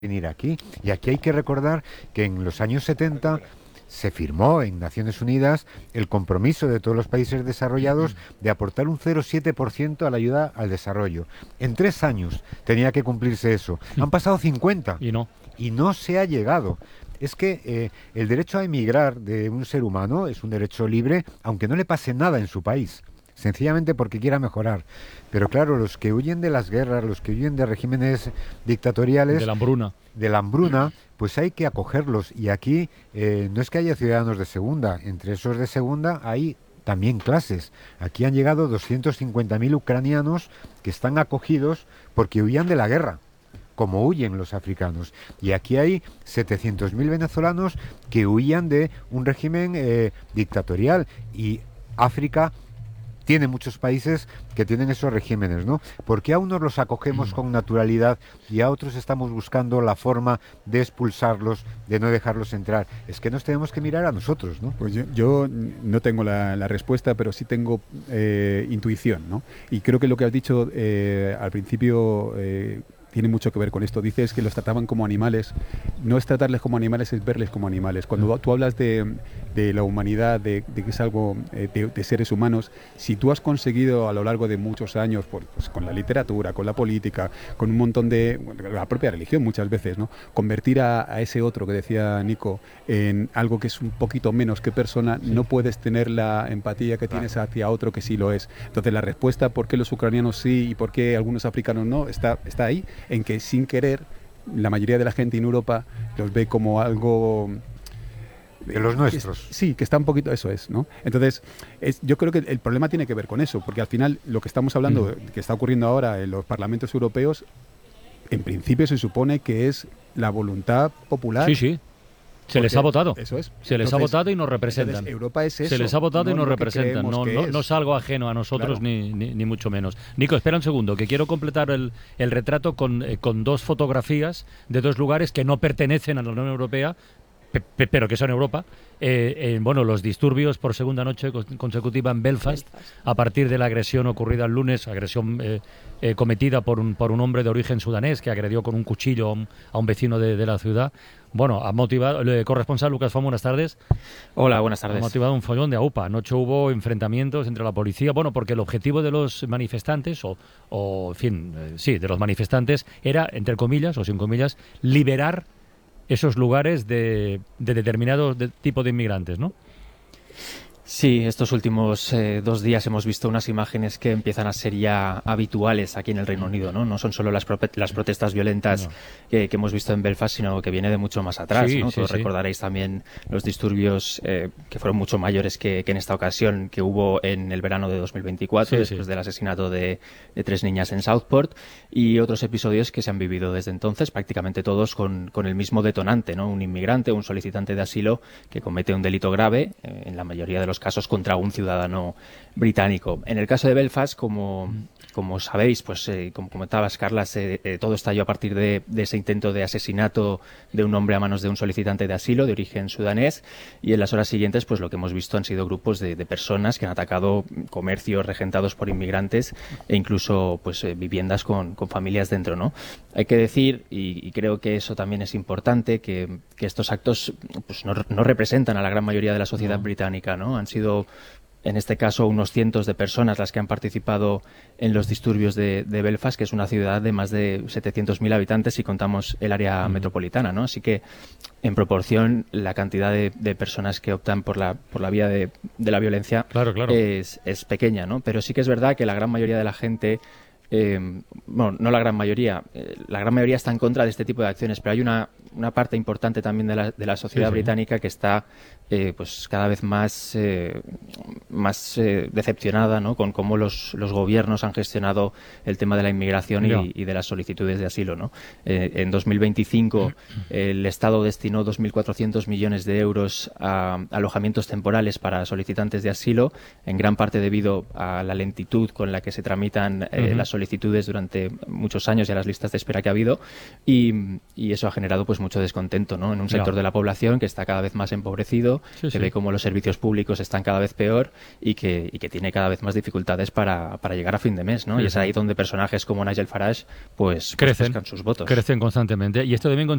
venir aquí. Y aquí hay que recordar que en los años 70 se firmó en Naciones Unidas el compromiso de todos los países desarrollados de aportar un 0,7% a la ayuda al desarrollo. En 3 años tenía que cumplirse eso. Han pasado 50 Y no. y no se ha llegado. Es que el derecho a emigrar de un ser humano es un derecho libre, aunque no le pase nada en su país, sencillamente porque quiera mejorar. Pero claro, los que huyen de las guerras, los que huyen de regímenes dictatoriales, De la hambruna. pues hay que acogerlos. Y aquí no es que haya ciudadanos de segunda, entre esos de segunda hay también clases. Aquí han llegado 250.000 ucranianos que están acogidos porque huían de la guerra, como huyen los africanos. Y aquí hay 700.000 venezolanos que huían de un régimen dictatorial. Y África tiene muchos países que tienen esos regímenes, ¿no? ¿Por qué a unos los acogemos con naturalidad y a otros estamos buscando la forma de expulsarlos, de no dejarlos entrar? Es que nos tenemos que mirar a nosotros, ¿no? Pues yo no tengo la respuesta, pero sí tengo intuición, ¿no? Y creo que lo que has dicho al principio tiene mucho que ver con esto. Dices que los trataban como animales. No es tratarles como animales, es verles como animales. Cuando tú hablas de la humanidad, de que es algo de seres humanos, si tú has conseguido a lo largo de muchos años, pues, con la literatura, con la política, con un montón la propia religión muchas veces, ¿no? Convertir a ese otro que decía Nico en algo que es un poquito menos que persona, no puedes tener la empatía que tienes hacia otro que sí lo es. Entonces la respuesta por qué los ucranianos sí y por qué algunos africanos no, está ahí, en que sin querer la mayoría de la gente en Europa los ve como algo de los nuestros. Sí, que está un poquito, eso es, ¿no? Entonces, yo creo que el problema tiene que ver con eso, porque al final lo que estamos hablando, que está ocurriendo ahora en los parlamentos europeos, en principio se supone que es la voluntad popular. Sí, sí. Se les ha votado. Eso es. Se les ha votado y nos representan. Europa es eso. Se les ha votado y nos lo que representan. No es algo ajeno a nosotros, claro. ni mucho menos. Nico, espera un segundo, que quiero completar el retrato con dos fotografías de dos lugares que no pertenecen a la Unión Europea, pero que son Europa. Bueno, los disturbios por segunda noche consecutiva en Belfast, a partir de la agresión ocurrida el lunes, agresión cometida por un hombre de origen sudanés que agredió con un cuchillo a un vecino de la ciudad. Bueno, ha motivado, el corresponsal Lucas Font, buenas tardes. Hola, buenas tardes. Ha motivado un follón de AUPA. Anoche hubo enfrentamientos entre la policía, bueno, porque el objetivo de los manifestantes, en fin, sí, de los manifestantes, era, entre comillas o sin comillas, liberar esos lugares de determinado tipo de inmigrantes, ¿no? Sí, estos últimos 2 días hemos visto unas imágenes que empiezan a ser ya habituales aquí en el Reino Unido, ¿no? No son solo las protestas violentas que hemos visto en Belfast, sino que viene de mucho más atrás, ¿no? Todos recordaréis también los disturbios que fueron mucho mayores que en esta ocasión, que hubo en el verano de 2024, después del asesinato de 3 niñas en Southport, y otros episodios que se han vivido desde entonces, prácticamente todos con el mismo detonante, ¿no? Un inmigrante, un solicitante de asilo que comete un delito grave, en la mayoría de los casos contra un ciudadano británico. En el caso de Belfast, como sabéis, pues como comentabas, Carla, todo estalló a partir de ese intento de asesinato de un hombre a manos de un solicitante de asilo de origen sudanés, y en las horas siguientes pues lo que hemos visto han sido grupos de personas que han atacado comercios regentados por inmigrantes e incluso pues viviendas con familias dentro, ¿no? Hay que decir, y creo que eso también es importante, que estos actos pues no representan a la gran mayoría de la sociedad británica, ¿no? Han sido, en este caso, unos cientos de personas las que han participado en los disturbios de Belfast, que es una ciudad de más de 700.000 habitantes si contamos el área metropolitana, ¿no? Así que, en proporción, la cantidad de personas que optan por la vía de la violencia claro. es pequeña, ¿no? Pero sí que es verdad que la gran mayoría de la gente, bueno, no la gran mayoría está en contra de este tipo de acciones, pero hay una parte importante también de la sociedad británica que está pues cada vez más decepcionada, ¿no? Con cómo los gobiernos han gestionado el tema de la inmigración y de las solicitudes de asilo, ¿no? En 2025 el Estado destinó 2.400 millones de euros a alojamientos temporales para solicitantes de asilo, en gran parte debido a la lentitud con la que se tramitan las solicitudes durante muchos años y a las listas de espera que ha habido, y eso ha generado pues mucho descontento, ¿no? En un sector de la población que está cada vez más empobrecido, que ve cómo los servicios públicos están cada vez peor y que tiene cada vez más dificultades para llegar a fin de mes, ¿no? Y es ahí donde personajes como Nigel Farage pues crecen, buscan sus votos. Crecen constantemente. Y este domingo